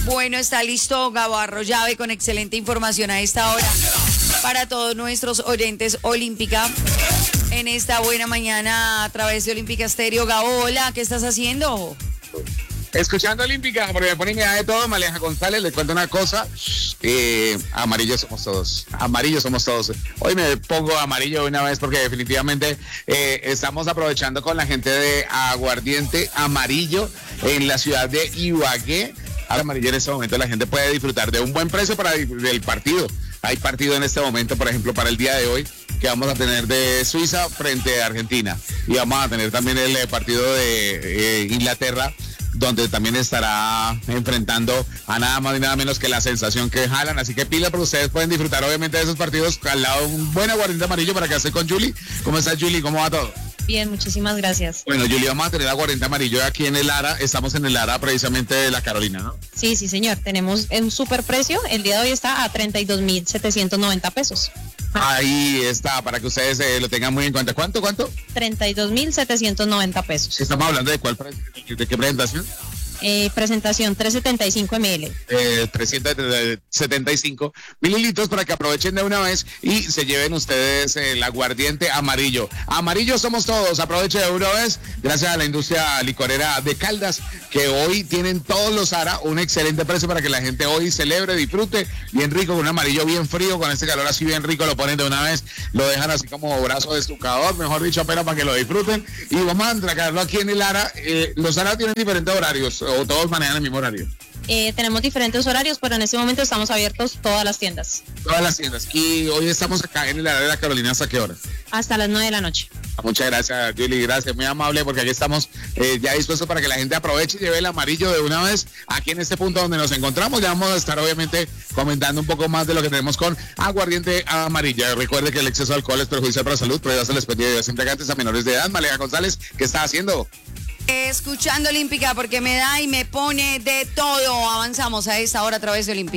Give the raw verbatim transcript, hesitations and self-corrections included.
Bueno, está listo Gabo Arroyave con excelente información a esta hora para todos nuestros oyentes Olímpica en esta buena mañana a través de Olímpica Estéreo. Gabo, hola, ¿qué estás haciendo? Escuchando Olímpica, porque me ponen idea de todo. Maleja González, les cuento una cosa. Eh, amarillos somos todos. Amarillos somos todos. Hoy me pongo amarillo de una vez porque definitivamente eh, estamos aprovechando con la gente de Aguardiente Amarillo en la ciudad de Ibagué. Ahora amarillo en este momento la gente puede disfrutar de un buen precio para el partido. Hay partido en este momento, por ejemplo, para el día de hoy, que vamos a tener de Suiza frente a Argentina. Y vamos a tener también el partido de eh, Inglaterra, donde también estará enfrentando a nada más y nada menos que la sensación que jalan. Así que pila, pero ustedes pueden disfrutar obviamente de esos partidos al lado de un buen aguardiente amarillo para que esté con Julie. ¿Cómo está Julie? ¿Cómo va todo? Bien, muchísimas gracias. Bueno, Julie, vamos a tener aguardiente amarillo aquí en el Ara. Estamos en el Ara precisamente de la Carolina, ¿no? Sí, sí, señor. Tenemos un super precio. El día de hoy está a treinta y dos mil setecientos noventa pesos. Ahí está, para que ustedes eh, lo tengan muy en cuenta. ¿Cuánto, cuánto? treinta y dos mil setecientos noventa pesos. Estamos hablando de cuál, de qué presentación. Eh, presentación trescientos setenta y cinco mililitros. Eh, trescientos setenta y cinco mililitros para que aprovechen de una vez y se lleven ustedes el aguardiente amarillo. Amarillo somos todos, aprovechen de una vez. Gracias a la industria licorera de Caldas, que hoy tienen todos los Ara un excelente precio para que la gente hoy celebre, disfrute, bien rico, con un amarillo bien frío, con este calor así bien rico, lo ponen de una vez, lo dejan así como brazo de estucador, mejor dicho, apenas para que lo disfruten. Y vamos a entregarlo aquí en el Ara. Eh, los Ara tienen diferentes horarios, o todos manejan el mismo horario. Eh, tenemos diferentes horarios, pero en este momento estamos abiertos todas las tiendas. Todas las tiendas. Y hoy estamos acá en el área de la Carolina, ¿hasta qué hora? Hasta las nueve de la noche. Muchas gracias, Julie, gracias, muy amable, porque aquí estamos eh, ya dispuestos para que la gente aproveche y lleve el amarillo de una vez aquí en este punto donde nos encontramos. Ya vamos a estar obviamente comentando un poco más de lo que tenemos con aguardiente amarillo. Recuerde que el exceso de alcohol es perjudicial para la salud, pero ya se les pedía bebidas embriagantes a menores de edad. Maleja González, ¿qué está haciendo? Escuchando Olímpica porque me da y me pone de todo. Avanzamos a esta hora a través de Olímpica.